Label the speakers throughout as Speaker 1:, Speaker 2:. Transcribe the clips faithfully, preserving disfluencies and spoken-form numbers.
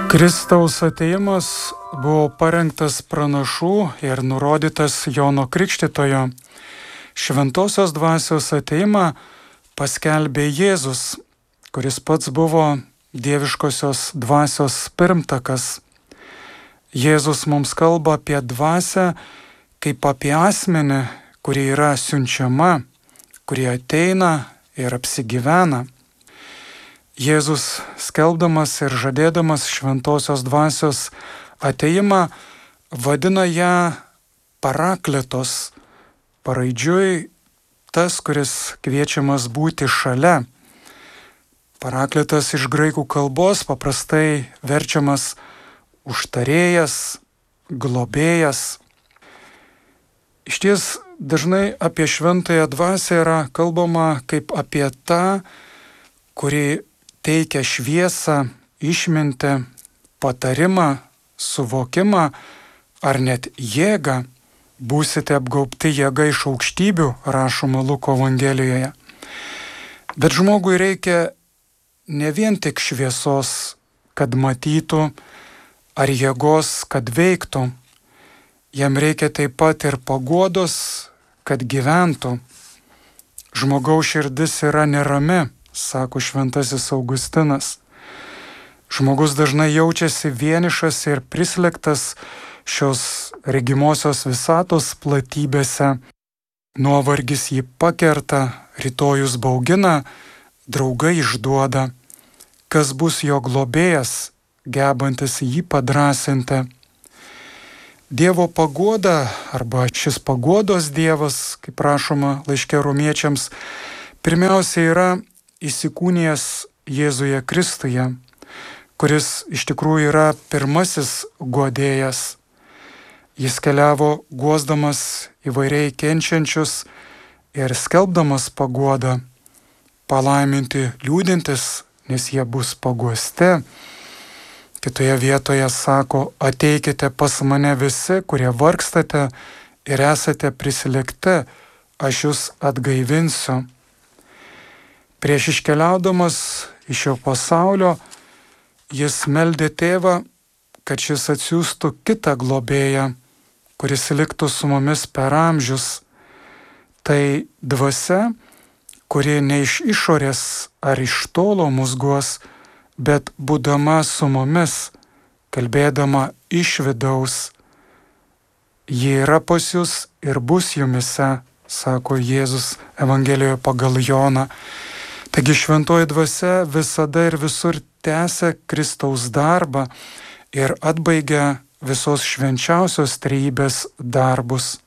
Speaker 1: Kristaus atėjimas buvo parengtas pranašų ir nurodytas Jono Krikštytojo. Šventosios dvasios atėjimą paskelbė Jėzus, kuris pats buvo dieviškosios dvasios pirmtakas. Jėzus mums kalba apie dvasią kaip apie asmenį, kuri yra siunčiama, kuri ateina ir apsigyvena. Jėzus, skelbdamas ir žadėdamas šventosios dvasios atėjimą, vadina ją parakletos, paraidžiui tas, kuris kviečiamas būti šalia. Parakletas iš graikų kalbos paprastai verčiamas užtarėjas, globėjas. Išties dažnai apie šventąją dvasią yra kalbama kaip apie tą, kuri teikia šviesą, išmintį, patarimą, suvokimą ar net jėgą. Būsite apgaubti jėga iš aukštybių, rašoma Luko Evangelijoje. Bet žmogui reikia ne vien tik šviesos, kad matytų, ar jėgos, kad veiktų. Jam reikia taip pat ir paguodos, kad gyventų. Žmogaus širdis yra nerami, sako šventasis Augustinas. Žmogus dažnai jaučiasi vienišas ir prislėgtas šios regimosios visatos platybėse. Nuovargis jį pakerta, rytojus baugina, draugai išduoda. Kas bus jo globėjas, gebantis jį padrąsinti? Dievo paguoda arba šis paguodos Dievas, kaip rašoma laiške Romiečiams, pirmiausia yra įsikūnijęs Jėzuje Kristuje, kuris iš tikrųjų yra pirmasis guodėjas. Jis keliavo guosdamas įvairiai kenčiančius ir skelbdamas paguodą, palaiminti liūdintis, nes jie bus paguosti. Kitoje vietoje sako, ateikite pas mane visi, kurie vargstate ir esate prislėgti, aš jūs atgaivinsiu. Prieš iškeliaudamas iš šio pasaulio, jis meldė tėvą, kad šis atsiųstų kitą globėją, kuris liktų su mumis per amžius. Tai dvasia, kuri ne iš išorės ar iš tolo mus guos, bet būdama su mumis, kalbėdama iš vidaus. Ji yra pas jūs ir bus jumise, sako Jėzus Evangelijoje pagal Joną. Taigi šventoji dvasia visada ir visur tęsia Kristaus darbą ir atbaigia visos švenčiausios trejybės darbus.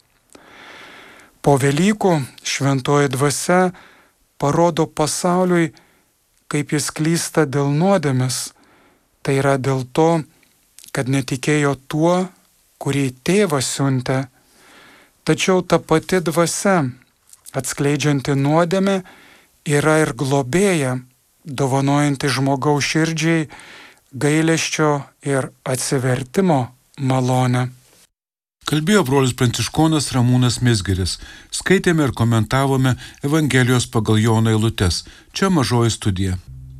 Speaker 1: Po Velykų šventoji dvasia parodo pasauliui, kaip jis klysta dėl nuodėmės. Tai yra dėl to, kad netikėjo tuo, kurį tėvas siuntė. Tačiau ta pati dvasia, atskleidžianti nuodėmę, yra ir globėja, dovanojanti žmogaus širdžiai gailesčio ir atsivertimo malonę.
Speaker 2: Kalbėjo brolis pranciškonas Ramūnas Mizgiris. Skaitėme ir komentavome Evangelijos pagal Joną eilutes. Čia Mažoji studija.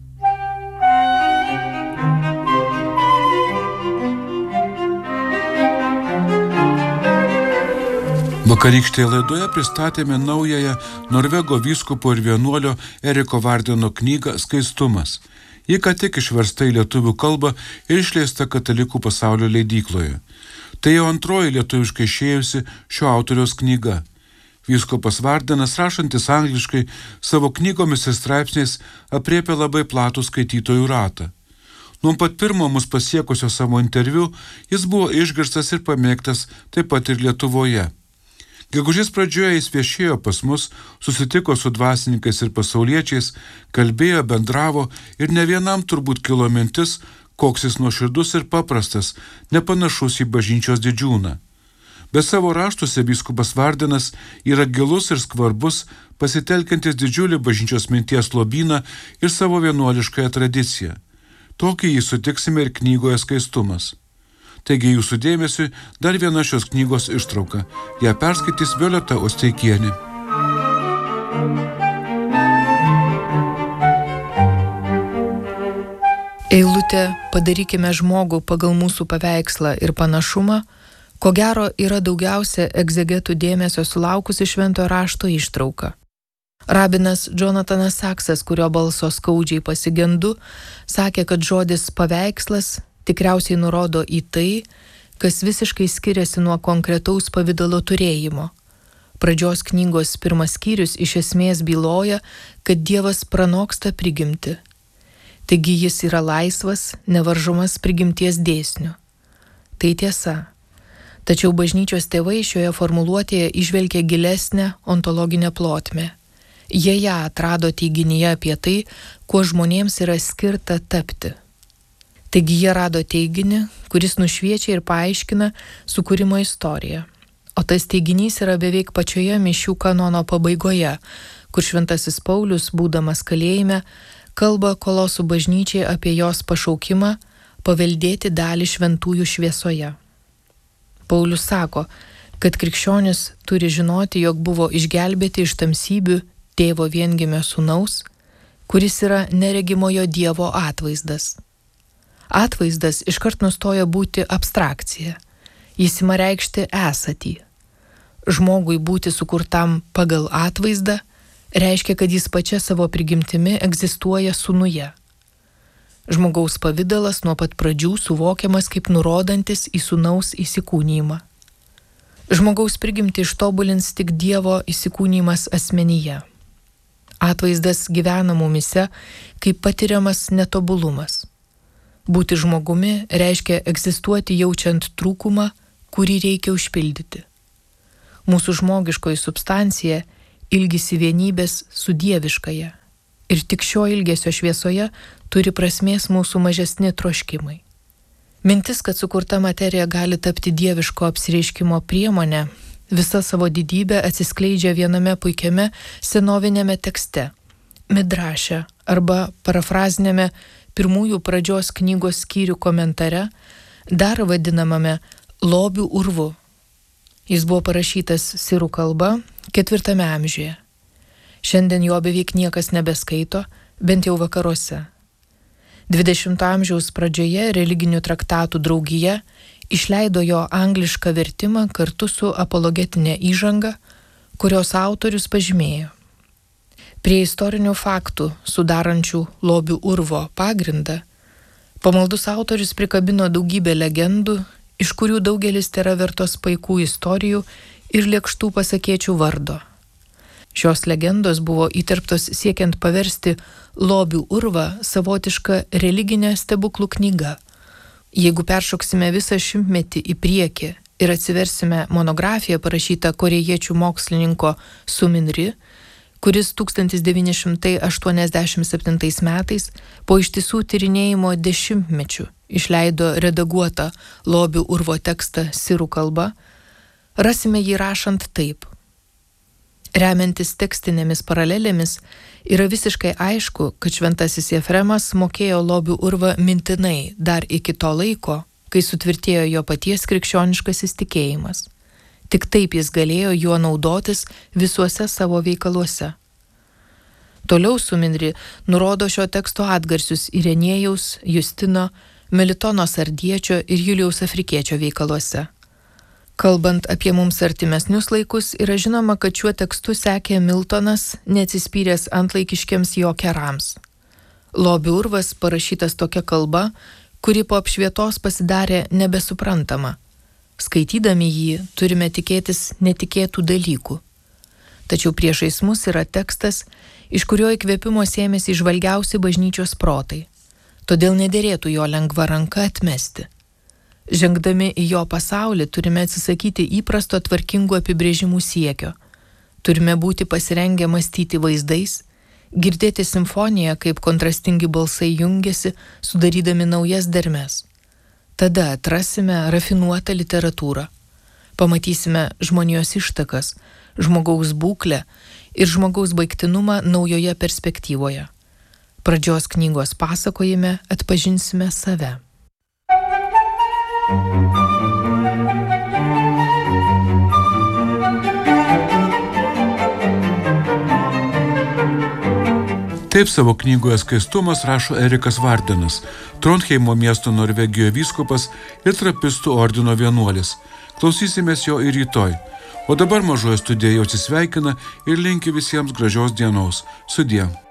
Speaker 2: Vakarykštėje laidoje pristatėme naująją Norvego vyskupo ir vienuolio Eriko Vardeno knygą Skaistumas. Ji ką tik išversta į lietuvių kalbą ir išleista Katalikų pasaulio leidykloje. Tai jau antroji lietuviškai išėjusi šio autoriaus knyga. Vyskupas Vardenas, rašantis angliškai, savo knygomis ir straipsniais apriepia labai platų skaitytojų ratą. Nuo pat pirmo mus pasiekusio savo interviu jis buvo išgirstas ir pamėgtas taip pat ir Lietuvoje. Gegužės pradžioje jis viešėjo pas mus, susitiko su dvasininkais ir pasauliečiais, kalbėjo, bendravo ir ne vienam turbūt kilo mintis, koks jis nuoširdus ir paprastas, nepanašus į bažnyčios didžiūną. Be savo raštuose vyskupas Vardenas yra gilus ir skvarbus, pasitelkiantis didžiulį bažnyčios minties lobyną ir savo vienuoliškąją tradiciją. Tokį jį sutiksime ir knygoje Skaistumas. Taigi jūsų dėmesiui dar viena šios knygos ištrauka. Ją perskaitys Violeta Osteikienė.
Speaker 3: Eilutė "padarykime žmogų pagal mūsų paveikslą ir panašumą" ko gero yra daugiausia egzegetų dėmesio sulaukusi šventojo rašto ištrauka. Rabinas Jonathanas Saksas, kurio balso skaudžiai pasigendu, sakė, kad žodis paveikslas tikriausiai nurodo į tai, kas visiškai skiriasi nuo konkretaus pavidalo turėjimo. Pradžios knygos pirmas skyrius iš esmės byloja, kad Dievas pranoksta prigimtį. Taigi jis yra laisvas, nevaržomas prigimties dėsnių. Tai tiesa. Tačiau bažnyčios tėvai šioje formuluotėje įžvelgia gilesnę ontologinę plotmę. Jie ją atrado teiginyje apie tai, kuo žmonėms yra skirta tapti. Taigi jie rado teiginį, kuris nušviečia ir paaiškina sukūrimo istoriją. O tas teiginys yra beveik pačioje mišių kanono pabaigoje, kur šventasis Paulius, būdamas kalėjime, kalba Kolosų bažnyčiai apie jos pašaukimą paveldėti dalį šventųjų šviesoje. Paulius sako, kad krikščionis turi žinoti, jog buvo išgelbėti iš tamsybių tėvo viengimio sūnaus, kuris yra neregimojo Dievo atvaizdas. Atvaizdas iškart nustoja būti abstrakcija. Jis ima reikšti esatį. Žmogui būti sukurtam pagal atvaizdą reiškia, kad jis pačia savo prigimtimi egzistuoja sūnuje. Žmogaus pavidalas nuo pat pradžių suvokiamas kaip nurodantis į sūnaus įsikūnijimą. Žmogaus prigimtį ištobulins tik Dievo įsikūnijimas asmenyje. Atvaizdas gyvena mumyse kaip patiriamas netobulumas. Būti žmogumi reiškia egzistuoti jaučiant trūkumą, kurį reikia užpildyti. Mūsų žmogiškoji substancija ilgisi vienybės su dieviškaja. Ir tik šio ilgesio šviesoje turi prasmės mūsų mažesni troškimai. Mintis, kad sukurta materija gali tapti dieviško apsireiškimo priemonė, visa savo didybė atsiskleidžia viename puikiame senovinėme tekste, midraše arba parafrazinėme pirmųjų pradžios knygos skyrių komentare, dar vadinamame lobių urvu. Jis buvo parašytas sirų kalba ketvirtame amžiuje. Šiandien jo beveik niekas nebeskaito, bent jau vakaruose. dvidešimto amžiaus pradžioje religinių traktatų draugija išleido jo anglišką vertimą kartu su apologetinė įžanga, kurios autorius pažymėjo. Prie istorinių faktų, sudarančių lobių urvo pagrindą, pamaldus autorius prikabino daugybę legendų, iš kurių daugelis tėra vertos paikų istorijų ir lėkštų pasakėčių vardo. Šios legendos buvo įterptos siekiant paversti lobių urvą savotišką religinę stebuklų knygą. Jeigu peršoksime visą šimtmetį į priekį ir atsiversime monografiją parašytą korėjiečių mokslininko Suminri, kuris tūkstantis devyni šimtai aštuoniasdešimt septintais metais po ištisų tyrinėjimo dešimtmečių išleido redaguotą lobių urvo tekstą sirų kalba, rasime jį rašant taip. Remiantis tekstinėmis paralelėmis, yra visiškai aišku, kad šventasis Jefremas mokėjo lobių urvą mintinai dar iki to laiko, kai sutvirtėjo jo paties krikščioniškasis tikėjimas. Tik taip jis galėjo juo naudotis visuose savo veikaluose. Toliau Suminri nurodo šio teksto atgarsius Irenėjaus, Justino, Melitono Sardiečio ir Julijaus Afrikiečio veikaluose. Kalbant apie mums artimesnius laikus, yra žinoma, kad šiuo tekstu sekė Miltonas, neatsispyręs antlaikiškiams jo kerams. Lobių urvas parašytas tokia kalba, kuri po apšvietos pasidarė nebesuprantama. Skaitydami jį turime tikėtis netikėtų dalykų. Tačiau priešais mus yra tekstas, iš kurio įkvėpimo sėmėsi įžvalgiausi bažnyčios protai. Todėl nederėtų jo lengva ranka atmesti. Žengdami į jo pasaulį turime atsisakyti įprasto tvarkingų apibrėžimų siekio. Turime būti pasirengę mąstyti vaizdais, girdėti simfoniją, kaip kontrastingi balsai jungiasi, sudarydami naujas dermes. Tada atrasime rafinuotą literatūrą. Pamatysime žmonijos ištakas, žmogaus būklę ir žmogaus baigtinumą naujoje perspektyvoje. Pradžios knygos pasakojime atpažinsime save.
Speaker 2: Tai Taip savo knygoje Skaistumas rašo Erikas Vardenas, Trondheimo miesto Norvegijoje vyskupas ir trapistų ordino vienuolis. Klausysimės jo ir rytoj. O dabar Mažoji studija jau atsisveikina ir linki visiems gražios dienos. Sudie.